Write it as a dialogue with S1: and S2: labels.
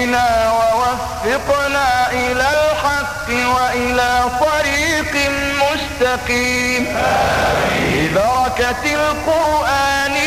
S1: ووفقنا إلى الحق وإلى طريق مستقيم ببركة القرآن